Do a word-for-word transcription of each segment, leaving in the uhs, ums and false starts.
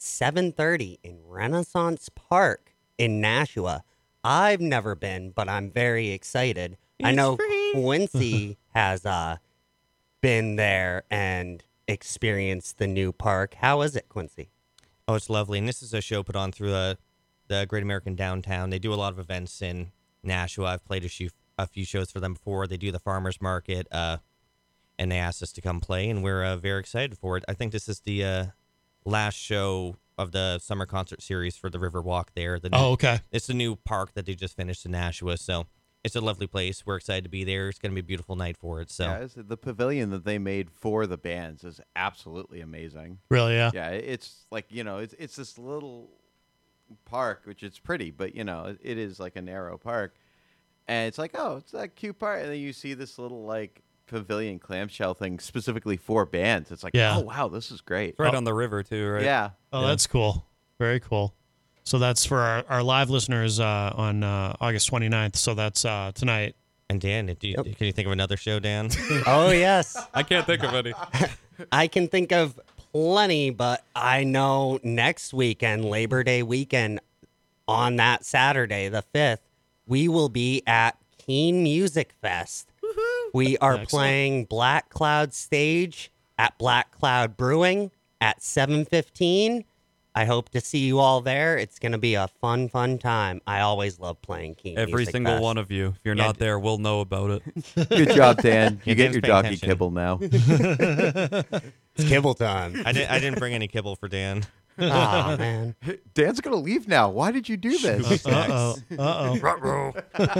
seven thirty in Renaissance Park in Nashua. I've never been, but I'm very excited. It's I know free. Quincy has uh, been there and experienced the new park. How is it, Quincy? Oh, it's lovely. And this is a show put on through uh, the Great American Downtown. They do a lot of events in Nashua. I've played a few, a few shows for them before. They do the farmers market, uh, and they asked us to come play, and we're uh, very excited for it. I think this is the uh, last show of the summer concert series for the Riverwalk there. The new, Oh, okay. It's the new park that they just finished in Nashua, so it's a lovely place. We're excited to be there. It's going to be a beautiful night for it. So Yeah, it's- the pavilion that they made for the bands is absolutely amazing. Really, yeah. Yeah, it's like, you know, it's it's this little park, which it's pretty, but, you know, it, it is like a narrow park. And it's like, oh, it's that cute park. And then you see this little, like, pavilion clamshell thing specifically for bands. It's like, Yeah. oh, wow, this is great. Right Oh. on the river, too, right? Yeah. Oh, Yeah. that's cool. Very cool. So that's for our, our live listeners uh, on uh, August twenty-ninth. So that's uh, tonight. And Dan, do you, Yep. can you think of another show, Dan? Oh, yes. I can't think of any. I can think of plenty, but I know next weekend, Labor Day weekend, on that Saturday, the fifth, we will be at Keene Music Fest. We are Excellent. playing Black Cloud Stage at Black Cloud Brewing at seven fifteen. I hope to see you all there. It's going to be a fun, fun time. I always love playing Keene Every Music single Fest. one of you. If you're Yeah, not d- there, we'll know about it. Good job, Dan. Yeah, You get Dan's your paying doggy attention. kibble now. It's kibble time. I didn't. I didn't bring any kibble for Dan. Oh, man. Dan's going to leave now. Why did you do this? Uh oh. Uh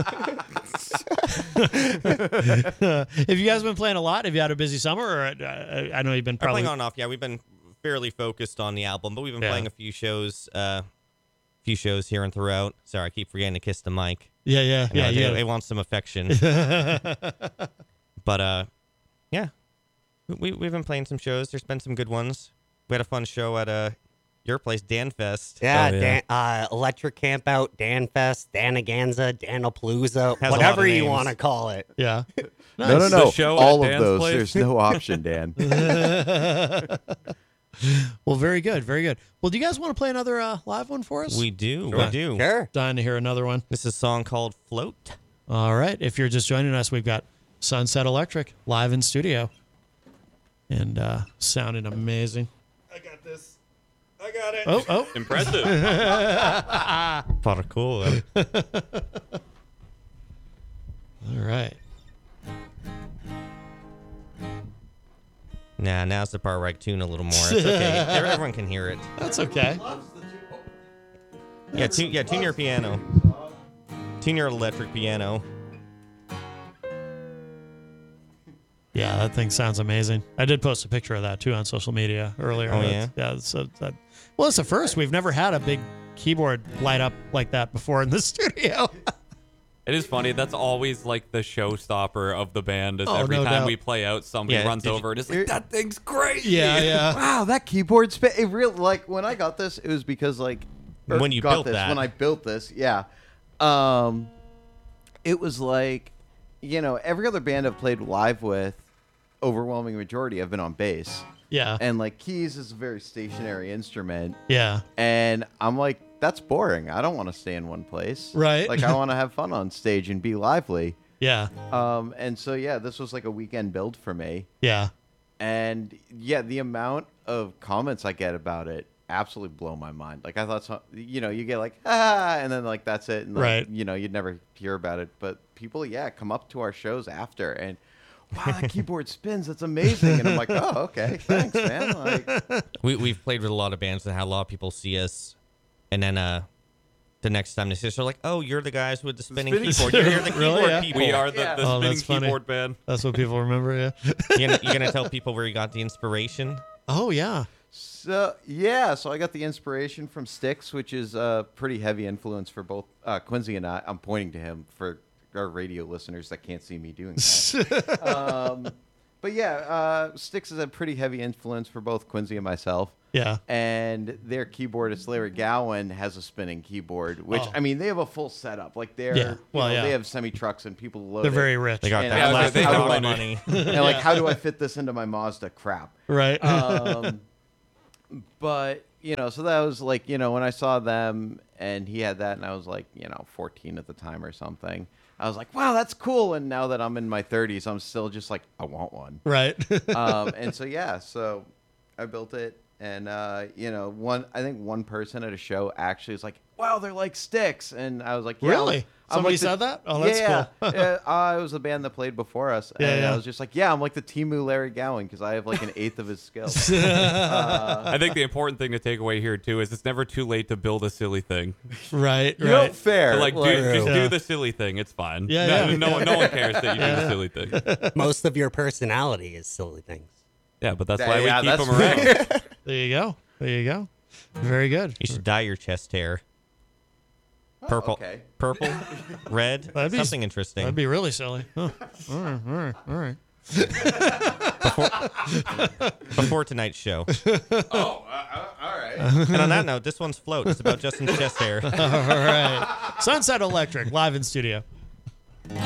oh. Have you guys been playing a lot? Have you had a busy summer? Or uh, I know you've been I'm probably. playing on and off. Yeah, we've been fairly focused on the album, but we've been Yeah. playing a few shows, uh, few shows here and throughout. Sorry, I keep forgetting to kiss the mic. Yeah, yeah, I know, yeah. it, yeah. it wants some affection. But uh, yeah, we we've been playing some shows. There's been some good ones. We had a fun show at uh your place, Dan Fest. Yeah, Oh, yeah. Dan, uh, Electric Camp Out, Dan Fest, Danaganza, Danapalooza, Has a lot whatever of you names. want to call it. Yeah. No, no, Nice. no. The show All at of Dan's those. place? There's no option, Dan. Well, very good, very good. Well, do you guys want to play another uh, live one for us? We do, Sure. we do. Sure. Dying to hear another one. This is a song called "Float." All right. If you're just joining us, we've got Sunset Electric live in studio, and uh, sounding amazing. I got this. I got it. Oh, oh. Impressive. Parkour. All right. Nah, now's the part where I tune a little more. It's okay. Everyone can hear it. That's okay. Yeah, tune, yeah, tune your piano. Tune your electric piano. Yeah, that thing sounds amazing. I did post a picture of that too on social media earlier. Oh, That's- yeah. So that, well, it's the first. We've never had a big keyboard light up like that before in the studio. It is funny. That's always like the showstopper of the band. Is Oh, every no time doubt. we play out, somebody Yeah, runs did you- over and it's like, that thing's great. yeah, yeah. Wow, that keyboard spin. It real like when I got this, it was because like or When you got built this that. when I built this, yeah. Um, it was like, you know, every other band I've played live with, overwhelming majority, I've been on bass, Yeah. and like keys is a very stationary instrument, Yeah. and I'm like, that's boring. I don't want to stay in one place, Right. Like I want to have fun on stage and be lively. Yeah. Um, and so yeah, this was like a weekend build for me. Yeah. And yeah, the amount of comments I get about it absolutely blow my mind. Like I thought, so, you know, you get like ah, and then like that's it, and like, Right. you know, you'd never hear about it. But people, yeah, come up to our shows after, and wow, that keyboard spins. That's amazing. And I'm like, oh, okay, thanks, man. Like, We we've played with a lot of bands and had a lot of people see us, and then uh, the next time they see us, they're like, "Oh, you're the guys with the spinning, spinning keyboard. You're, you're the Really? keyboard Yeah. people." We are the, Yeah. the Oh, spinning that's funny. keyboard band. That's what people remember. Yeah. You gonna, you gonna tell people where you got the inspiration? Oh, yeah. so yeah, so I got the inspiration from Styx, which is a pretty heavy influence for both uh, Quincy and I. I'm pointing to him for our radio listeners that can't see me doing that. um, but yeah, uh, Styx is a pretty heavy influence for both Quincy and myself. Yeah. And their keyboardist Larry Gowan has a spinning keyboard, which Oh. I mean they have a full setup. Like they're, Yeah. you Well, know, yeah. they have semi trucks and people load They're it. very rich. They got And that I was last like, how they do got I money. money. and like, how do I fit this into my Mazda? Crap. Right. Um, but you know, so that was like, you know, when I saw them and he had that and I was like, you know, fourteen at the time or something. I was like, wow, that's cool. And now that I'm in my thirties, I'm still just like, I want one. Right. um, and so, yeah, so I built it. And, uh, you know, one, I think one person at a show actually was like, wow, they're like Styx. And I was like, yeah. Really? I'm, I'm Somebody like the- said that? Oh, that's yeah, cool. yeah. Uh, it was the band that played before us. Yeah, and yeah. I was just like, yeah, I'm like the Timu Larry Gowan because I have like an eighth of his skills. I think the important thing to take away here too is it's never too late to build a silly thing. Right, You know, right. fair. So like, do, Like- just Yeah. do the silly thing. It's fine. Yeah, no, yeah. no, one- no one cares that you do the silly thing. Most of your personality is silly things. Yeah, but that's Yeah, why we yeah, keep that's them around. There you go. There you go. Very good. You should dye your chest hair. Purple, okay. purple, red, That'd be- something interesting. That'd be really silly. Huh. All right, all right, all right. Before tonight's show. Oh, uh, all right. And on that note, this one's Float. It's about Justin's chest hair. All right. Sunset Electric, live in studio.